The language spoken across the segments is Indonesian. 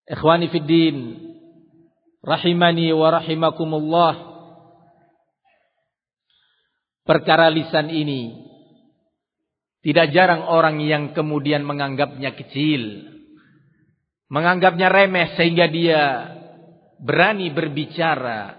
Ikhwani fid din, rahimani wa rahimakumullah. Perkara lisan ini tidak jarang orang yang kemudian menganggapnya kecil, menganggapnya remeh sehingga dia berani berbicara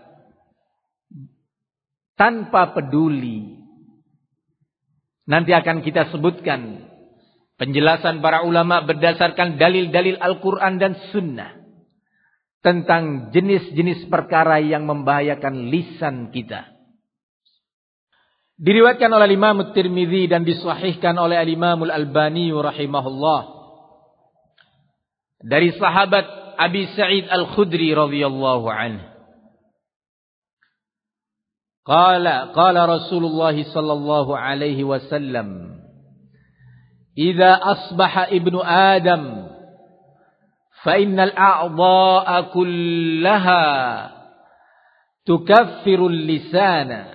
tanpa peduli. Nanti akan kita sebutkan penjelasan para ulama berdasarkan dalil-dalil Al-Quran dan Sunnah tentang jenis-jenis perkara yang membahayakan lisan kita. Diriwayatkan oleh Imam At-Tirmidzi dan disahihkan oleh Imam Al-Albani rahimahullah dari sahabat Abi Sa'id Al-Khudri radhiyallahu anhu. Qala Rasulullah sallallahu alaihi wasallam, "Idza asbaha ibnu Adam fa innal a'dha'a kullaha tukaffiru lisana."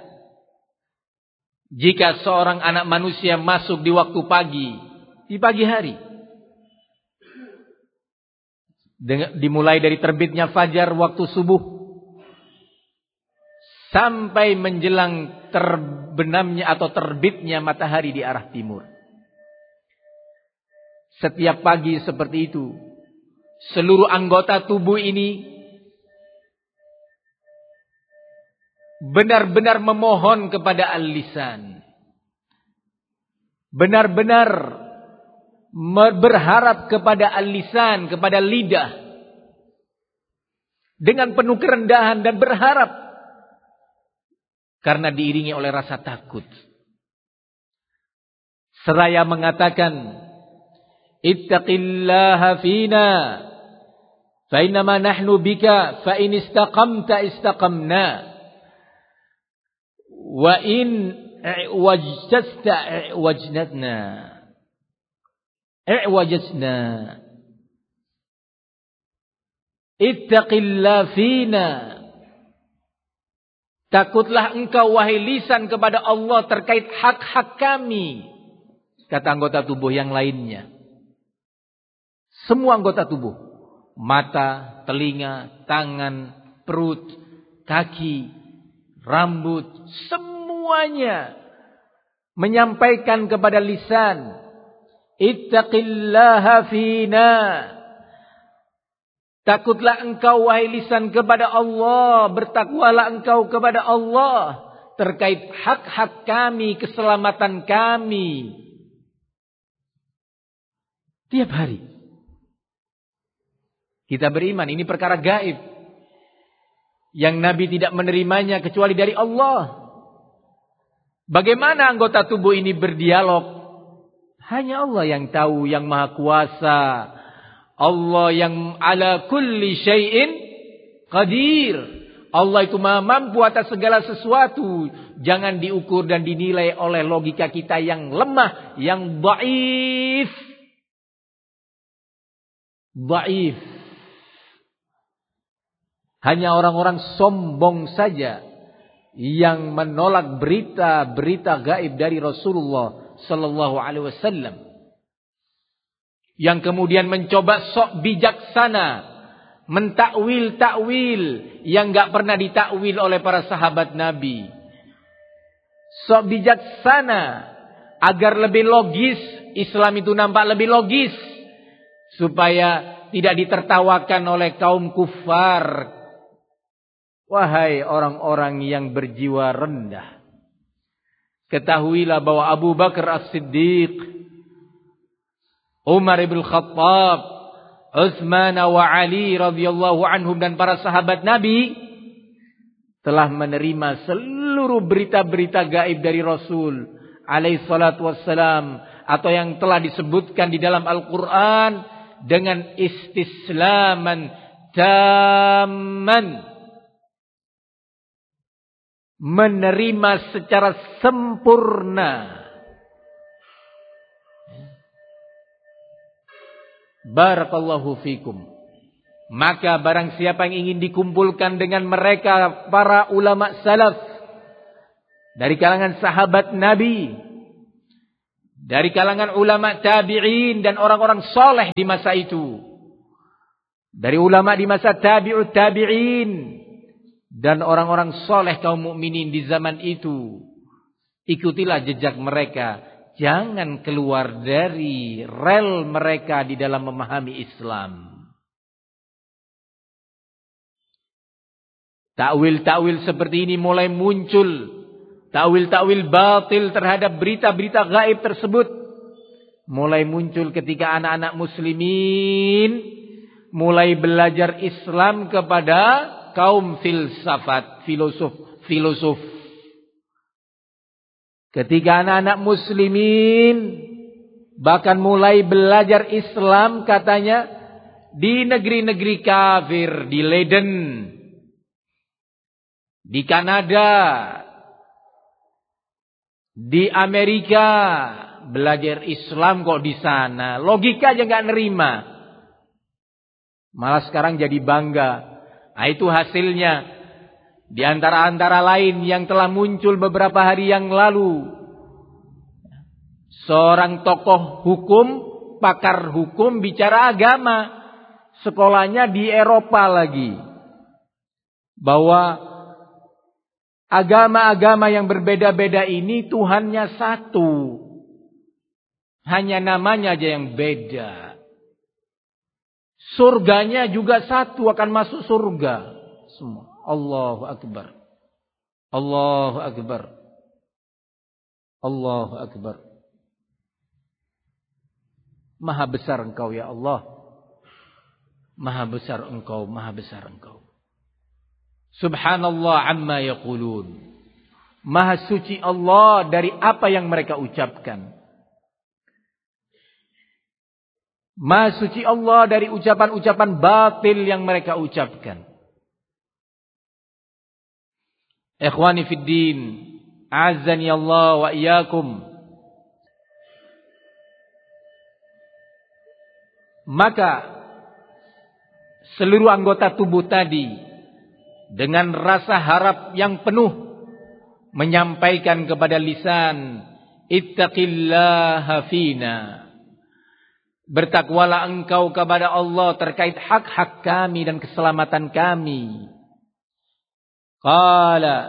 Jika seorang anak manusia masuk di waktu pagi, di pagi hari, dimulai dari terbitnya fajar waktu subuh sampai menjelang terbenamnya atau terbitnya matahari di arah timur. Setiap pagi seperti itu, seluruh anggota tubuh ini benar-benar memohon kepada al-lisan. Benar-benar berharap kepada al-lisan, kepada lidah. Dengan penuh kerendahan dan berharap. Karena diiringi oleh rasa takut. Seraya mengatakan, "Ittaqillaha fina, fa innama nahnu bika, fa in istaqamta istaqamna. Wa in i'wajtasta i'wajnatna." I'wajatna. Ittaqillaha fina. Takutlah engkau wahai lisan kepada Allah terkait hak-hak kami. Kata anggota tubuh yang lainnya. Semua anggota tubuh. Mata, telinga, tangan, perut, kaki, rambut, semuanya menyampaikan kepada lisan, "Ittaqillaha fina." Takutlah engkau wahai lisan kepada Allah, bertakwalah engkau kepada Allah terkait hak-hak kami, keselamatan kami. Tiap hari kita beriman ini perkara gaib yang Nabi tidak menerimanya kecuali dari Allah. Bagaimana anggota tubuh ini berdialog? Hanya Allah yang tahu, yang maha kuasa. Allah yang ala kulli syai'in qadir. Allah itu maha mampu atas segala sesuatu. Jangan diukur dan dinilai oleh logika kita yang lemah, yang dhaif. Dhaif. Hanya orang-orang sombong saja yang menolak berita-berita gaib dari Rasulullah sallallahu alaihi wasallam. Yang kemudian mencoba sok bijaksana, mentakwil-takwil yang enggak pernah ditakwil oleh para sahabat Nabi. Sok bijaksana agar lebih logis, Islam itu nampak lebih logis supaya tidak ditertawakan oleh kaum kufar. Wahai orang-orang yang berjiwa rendah, ketahuilah bahwa Abu Bakar As-Siddiq, Umar ibn Khattab, Utsman wa Ali radhiyallahu anhum dan para sahabat Nabi telah menerima seluruh berita-berita gaib dari Rasul alaihi salatu wassalam, atau yang telah disebutkan di dalam Al-Quran dengan istislaman tamman, menerima secara sempurna. Barakallahu fikum. Maka barang siapa yang ingin dikumpulkan dengan mereka para ulama salaf dari kalangan sahabat Nabi, dari kalangan ulama tabi'in dan orang-orang soleh di masa itu, dari ulama di masa tabi'ut tabi'in, dan orang-orang soleh kaum mukminin di zaman itu. Ikutilah jejak mereka. Jangan keluar dari rel mereka di dalam memahami Islam. Takwil-takwil seperti ini mulai muncul. Takwil-takwil batil terhadap berita-berita gaib tersebut mulai muncul ketika anak-anak muslimin mulai belajar Islam kepada kaum filsafat, filosof. Ketika anak-anak muslimin bahkan mulai belajar Islam katanya di negeri-negeri kafir, di Leiden, di Kanada, di Amerika, belajar Islam kok di sana. Logika aja nggak nerima. Malah sekarang jadi bangga. Nah, itu hasilnya. Di antara lain yang telah muncul beberapa hari yang lalu. Seorang tokoh hukum, pakar hukum bicara agama. Sekolahnya di Eropa lagi. Bahwa agama-agama yang berbeda-beda ini Tuhannya satu. Hanya namanya aja yang beda. Surganya juga satu, akan masuk surga semua. Allahu Akbar. Allahu Akbar. Allahu Akbar. Maha besar Engkau ya Allah. Maha besar Engkau, maha besar Engkau. Subhanallah amma yaqulun. Maha suci Allah dari apa yang mereka ucapkan. Maha suci Allah dari ucapan-ucapan batil yang mereka ucapkan. Ikhwani fid din, a'azzani Allah wa iyyakum. Maka seluruh anggota tubuh tadi dengan rasa harap yang penuh menyampaikan kepada lisan, ittaqillaha fina. Bertakwalah engkau kepada Allah terkait hak-hak kami dan keselamatan kami. Qala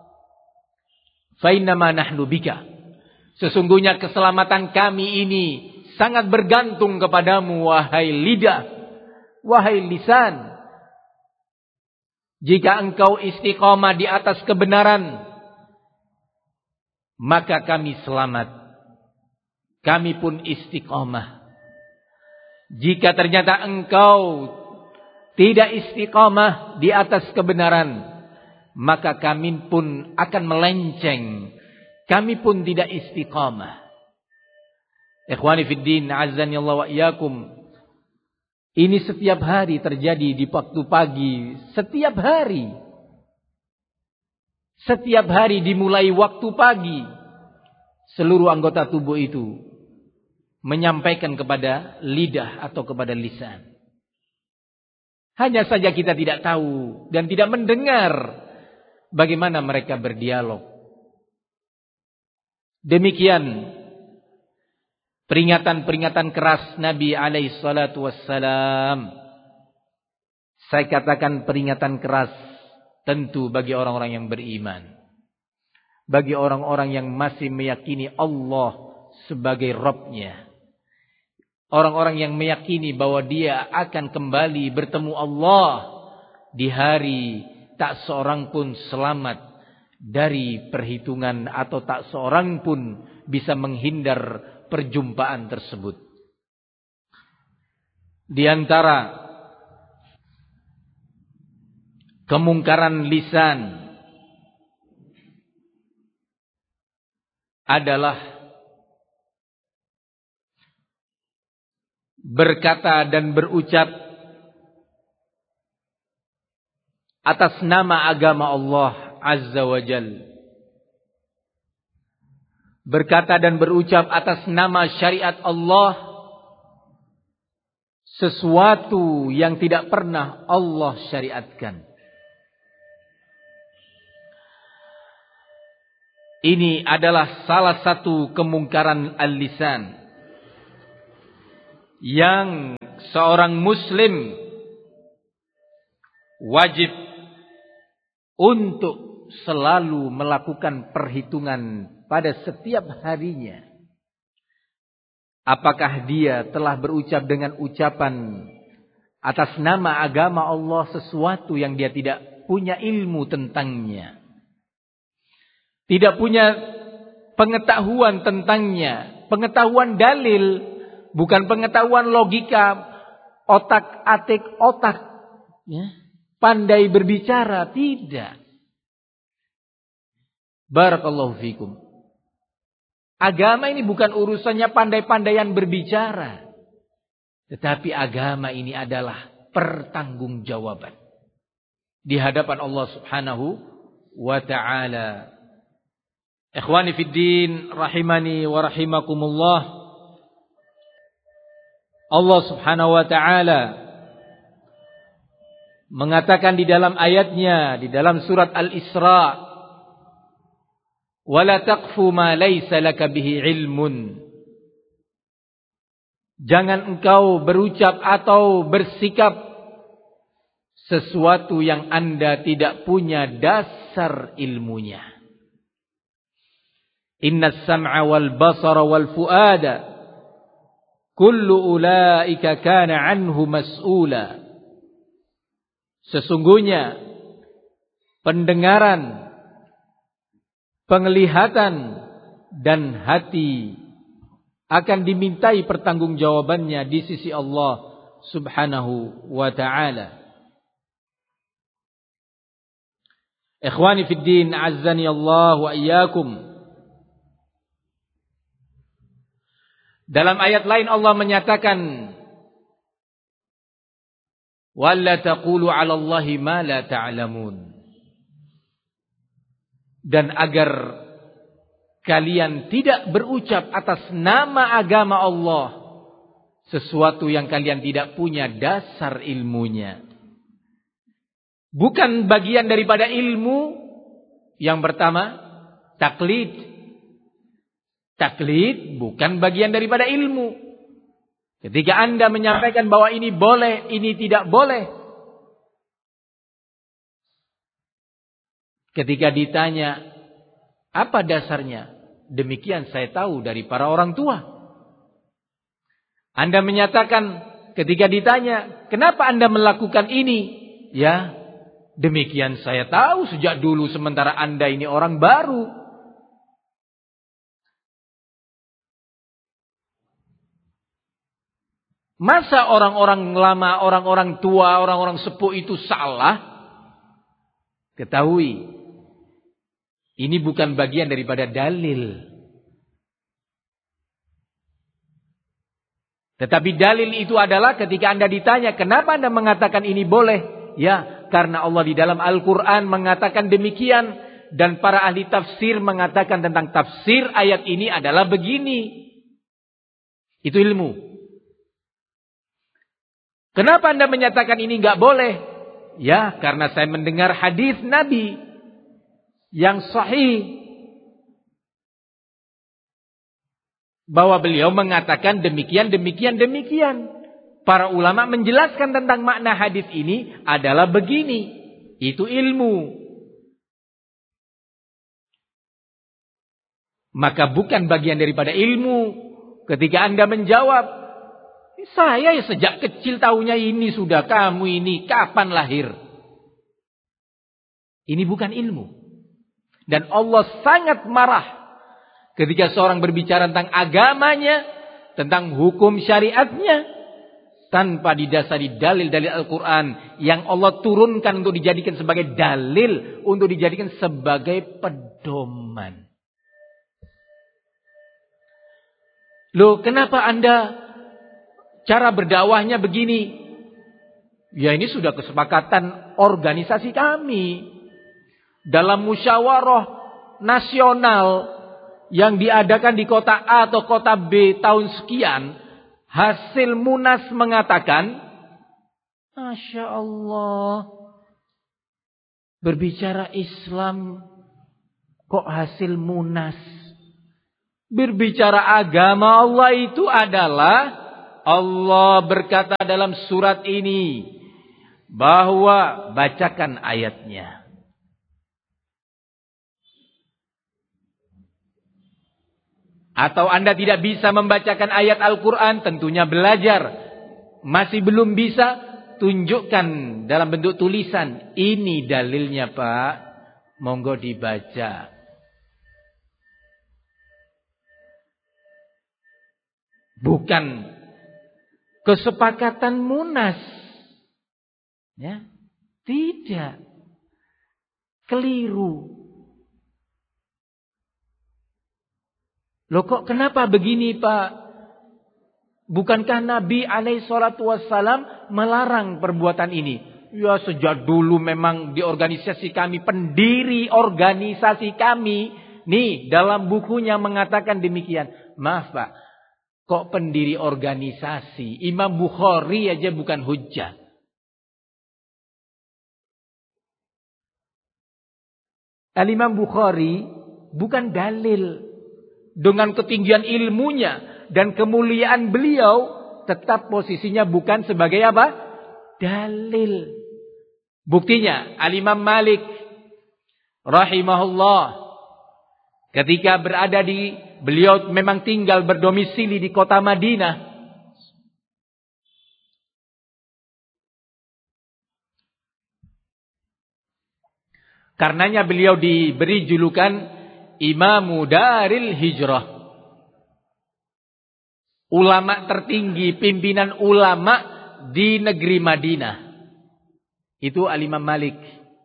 fa innama nahnu bika. Sesungguhnya keselamatan kami ini sangat bergantung kepadamu wahai lidah, wahai lisan. Jika engkau istiqamah di atas kebenaran, maka kami selamat. Kami pun istiqamah. Jika ternyata engkau tidak istiqamah di atas kebenaran, maka kami pun akan melenceng. Kami pun tidak istiqamah. Ikhwani fid din, azzani Allah wa iyyakum. Ini setiap hari terjadi di waktu pagi. Setiap hari. Setiap hari dimulai waktu pagi. Seluruh anggota tubuh itu menyampaikan kepada lidah atau kepada lisan. Hanya saja kita tidak tahu dan tidak mendengar bagaimana mereka berdialog. Demikian peringatan-peringatan keras Nabi alaihi salatu wassalam. Saya katakan peringatan keras tentu bagi orang-orang yang beriman. Bagi orang-orang yang masih meyakini Allah sebagai Rabb-Nya. Orang-orang yang meyakini bahwa dia akan kembali bertemu Allah di hari tak seorang pun selamat dari perhitungan atau tak seorang pun bisa menghindar perjumpaan tersebut. Di antara kemungkaran lisan adalah berkata dan berucap atas nama agama Allah Azza wa Jal. Berkata dan berucap atas nama syariat Allah sesuatu yang tidak pernah Allah syariatkan. Ini adalah salah satu kemungkaran al-lisan yang seorang muslim wajib untuk selalu melakukan perhitungan pada setiap harinya. Apakah dia telah berucap dengan ucapan atas nama agama Allah sesuatu yang dia tidak punya ilmu tentangnya, tidak punya pengetahuan tentangnya, pengetahuan dalil, bukan pengetahuan logika, otak-atik otak, ya, pandai berbicara, tidak. Barakallahu fikum. Agama ini bukan urusannya pandai-pandaian berbicara, tetapi agama ini adalah pertanggungjawaban di hadapan Allah Subhanahu wa ta'ala. Ikhwani fid din, rahimani wa rahimakumullah. Allah Subhanahu wa ta'ala mengatakan di dalam ayatnya, di dalam surat Al-Isra, "Wala taqfu ma laysa laka bihi ilmun." Jangan engkau berucap atau bersikap sesuatu yang Anda tidak punya dasar ilmunya. Innas sam'a wal basara wal fuada kullu ulaika kana anhu mas'ula. Sesungguhnya pendengaran, penglihatan dan hati akan dimintai pertanggungjawabannya di sisi Allah Subhanahu wa ta'ala. Ikhwani fid din, azzani Allah wa iyyakum. Dalam ayat lain Allah menyatakan, "Walla taqulu 'ala Allahi ma la ta'lamun." Dan agar kalian tidak berucap atas nama agama Allah sesuatu yang kalian tidak punya dasar ilmunya. Bukan bagian daripada ilmu. Yang pertama, taklid. Taklid bukan bagian daripada ilmu. Ketika Anda menyampaikan bahwa ini boleh, ini tidak boleh, ketika ditanya, apa dasarnya? Demikian saya tahu dari para orang tua. Anda menyatakan ketika ditanya, kenapa Anda melakukan ini? Ya, demikian saya tahu sejak dulu, sementara Anda ini orang baru. Masa orang-orang lama, orang-orang tua, orang-orang sepuh itu salah? Ketahui, ini bukan bagian daripada dalil. Tetapi dalil itu adalah ketika Anda ditanya, kenapa Anda mengatakan ini boleh? Ya, karena Allah di dalam Al-Quran mengatakan demikian. Dan para ahli tafsir mengatakan tentang tafsir ayat ini adalah begini. Itu ilmu. Kenapa Anda menyatakan ini enggak boleh? Ya, karena saya mendengar hadis Nabi yang sahih bahwa beliau mengatakan demikian, demikian, demikian. Para ulama menjelaskan tentang makna hadis ini adalah begini. Itu ilmu. Maka bukan bagian daripada ilmu ketika Anda menjawab, saya ya sejak kecil tahunya ini sudah, kamu ini kapan lahir? Ini bukan ilmu. Dan Allah sangat marah ketika seorang berbicara tentang agamanya, tentang hukum syariatnya, tanpa didasari dalil-dalil Al-Quran yang Allah turunkan untuk dijadikan sebagai dalil, untuk dijadikan sebagai pedoman. Loh, kenapa Anda cara berdakwahnya begini? Ya, ini sudah kesepakatan organisasi kami dalam musyawarah nasional yang diadakan di kota A atau kota B tahun sekian. Hasil munas mengatakan, Masya Allah, berbicara Islam kok hasil munas? Berbicara agama Allah itu adalah, Allah berkata dalam surat ini, bahwa bacakan ayatnya. Atau Anda tidak bisa membacakan ayat Al-Quran, tentunya belajar. Masih belum bisa, tunjukkan dalam bentuk tulisan. Ini dalilnya Pak, monggo dibaca. Bukan kesepakatan munas. Ya, tidak. Keliru. Loh kok kenapa begini Pak? Bukankah Nabi SAW melarang perbuatan ini? Ya sejak dulu memang di organisasi kami, pendiri organisasi kami. Nih dalam bukunya mengatakan demikian. Maaf Pak, kok pendiri organisasi? Imam Bukhari aja bukan hujjah. Al-Imam Bukhari bukan dalil. Dengan ketinggian ilmunya dan kemuliaan beliau, tetap posisinya bukan sebagai apa? Dalil. Buktinya Al-Imam Malik rahimahullah, ketika berada di, beliau memang tinggal berdomisili di kota Madinah. Karenanya beliau diberi julukan Imamu Daril Hijrah. Ulama tertinggi, pimpinan ulama di negeri Madinah. Itu Al-Imam Malik.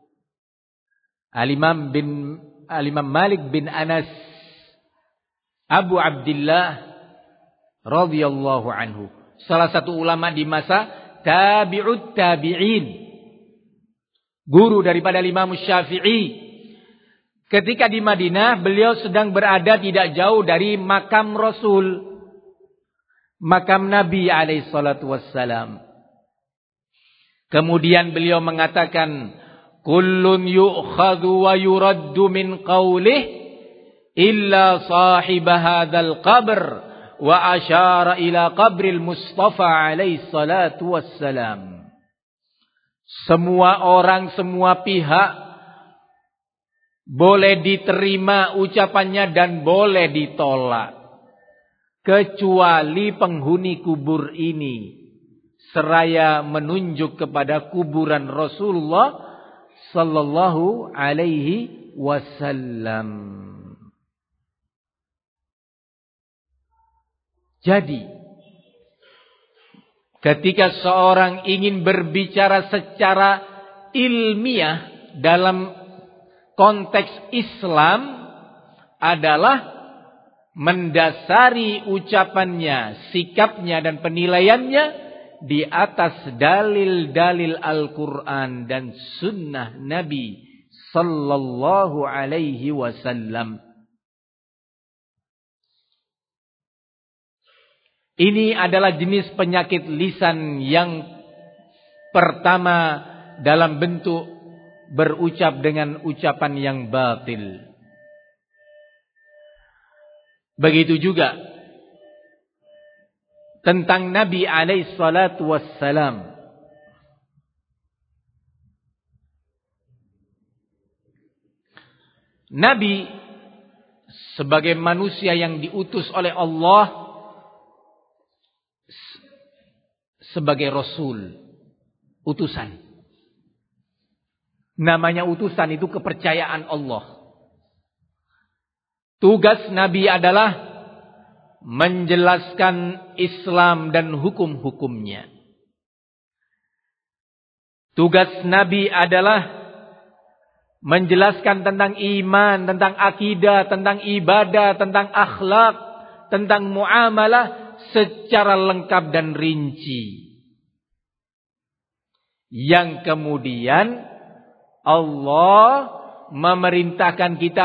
Al-Imam Malik bin Anas Abu Abdillah radhiyallahu anhu. Salah satu ulama di masa tabi'ut tabi'in. Guru daripada Imam Syafi'i. Ketika di Madinah, beliau sedang berada tidak jauh dari makam Rasul. Makam Nabi SAW. Kemudian beliau mengatakan, Kullun yu'khadhu wa yuraddu min qawlih, illa sahib hadzal qabr, wa asyara ila qabril Mustafa SAW. Semua orang, semua pihak, boleh diterima ucapannya dan boleh ditolak. Kecuali penghuni kubur ini. Seraya menunjuk kepada kuburan Rasulullah sallallahu alaihi wasallam. Jadi, ketika seorang ingin berbicara secara ilmiah dalam konteks Islam, adalah mendasari ucapannya, sikapnya dan penilaiannya di atas dalil-dalil Al-Quran dan sunnah Nabi sallallahu alaihi wasallam. Ini adalah jenis penyakit lisan yang pertama dalam bentuk berucap dengan ucapan yang batil. Begitu juga tentang Nabi SAW. Nabi sebagai manusia yang diutus oleh Allah sebagai Rasul, utusan. Namanya utusan itu kepercayaan Allah. Tugas Nabi adalah menjelaskan Islam dan hukum-hukumnya. Tugas Nabi adalah menjelaskan tentang iman, tentang akidah, tentang ibadah, tentang akhlak, tentang muamalah secara lengkap dan rinci. Yang kemudian Allah memerintahkan kita